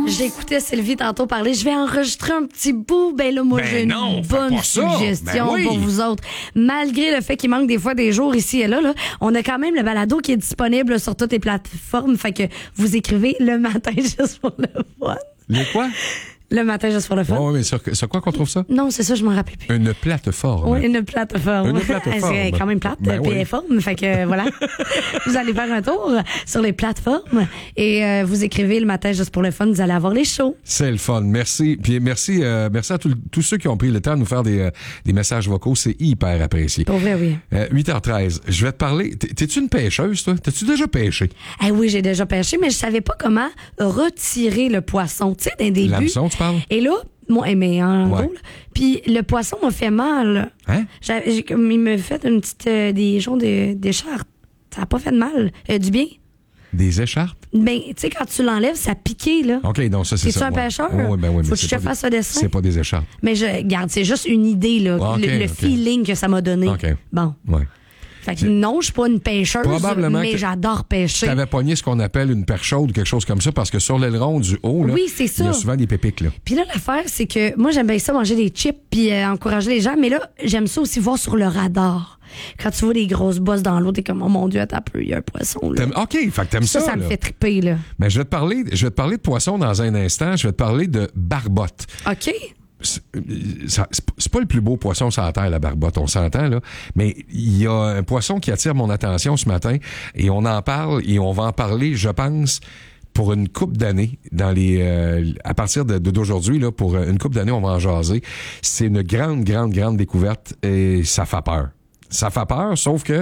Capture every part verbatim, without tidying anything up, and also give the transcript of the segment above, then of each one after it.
J'écoutais Sylvie tantôt parler. Je vais enregistrer un petit bout. Ben là, moi, Ben j'ai une non, fais bonne pas ça. suggestion Ben oui. pour vous autres. Malgré le fait qu'il manque des fois des jours ici et là, là, on a quand même le balado qui est disponible sur toutes les plateformes. Fait que vous écrivez le matin juste pour le fun. Le quoi? Le matin juste pour le fun. Oui, mais sur, sur quoi qu'on trouve ça? Non, c'est ça, je m'en rappelle plus. Une plateforme. Oui, une plateforme. Une plateforme. C'est quand même plate, Ben puis oui. forme. Fait que voilà. Vous allez faire un tour sur les plateformes et euh, vous écrivez le matin juste pour le fun. Vous allez avoir les shows. C'est le fun. Merci. Puis merci, euh, merci à tout- tous ceux qui ont pris le temps de nous faire des, euh, des messages vocaux. C'est hyper apprécié. Pour vrai, oui. Euh, huit heures treize. Je vais te parler. T'es- T'es-tu une pêcheuse, toi? T'as-tu déjà pêché? Eh oui, j'ai déjà pêché, mais je savais pas comment retirer le poisson. Tu sais, d'un début. L'hameçon, tu parles? Et là, moi, mais en Ouais. gros, là, puis le poisson m'a fait mal. Hein? J'ai, j'ai, comme, il m'a fait une petite, euh, des genres de, d'écharpe. Ça a pas fait de mal. Euh, du bien. Des écharpes? Ben, tu sais, quand tu l'enlèves, ça piquait, là. OK, donc ça, c'est T'es-tu ça. un ouais. pêcheur? Oh, oui, ben oui, mais Faut que c'est je te pas fasse des- un dessin. C'est pas des écharpes. Mais je, regarde, c'est juste une idée, là. Ah, ok, le le ok. feeling que ça m'a donné. OK. Bon. Ouais. Fait que non, je suis pas une pêcheuse, Probablement mais que j'adore pêcher. T'avais pogné ce qu'on appelle une perche chaude ou quelque chose comme ça parce que sur l'aileron du haut, là, Oui, c'est ça. il y a souvent des pépiques, là. Puis là, l'affaire, c'est que moi, j'aime bien ça, manger des chips puis euh, encourager les gens. Mais là, j'aime ça aussi voir sur le radar. Quand tu vois des grosses bosses dans l'eau, t'es comme, oh mon Dieu, attends un peu, il y a un poisson, là. T'aimes- OK, fait que t'aimes ça, Ça, ça me là. fait triper, là. Ben, je vais te parler, je vais te parler de poisson dans un instant. Je vais te parler de barbotte. OK? C'est ça- c'est pas- c'est pas le plus beau poisson sur la terre, la barbotte, on s'entend, là. Mais il y a un poisson qui attire mon attention ce matin et on en parle et on va en parler, je pense, pour une couple d'années, dans les euh, à partir de, de- d'aujourd'hui, là, pour une couple d'années, on va en jaser. C'est une grande, grande, grande découverte et ça fait peur. Ça fait peur, sauf que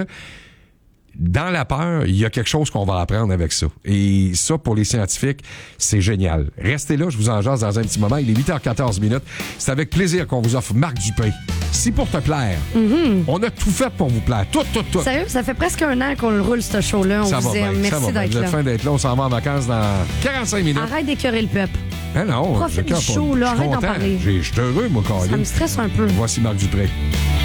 dans la peur, il y a quelque chose qu'on va apprendre avec ça. Et ça, pour les scientifiques, c'est génial. Restez là, je vous en jase dans un petit moment. Il est huit heures quatorze minutes. C'est avec plaisir qu'on vous offre Marc Dupé. Si pour te plaire, on a tout fait pour vous plaire. Tout, tout, tout. Sérieux, ça fait presque un an qu'on le roule, ce show-là. On Ça vous va aime. bien, ça Merci va bien. d'être Vous êtes là. fin d'être là. On s'en va en vacances dans quarante-cinq minutes. Arrête d'écœurer le peuple. Hein, non, Profite je du cœur show, pas. là. Je suis Arrête d'en content. parler. J'ai- Je suis heureux, moi, Ça Colin. me stresse un peu. Voici Marc Dupré.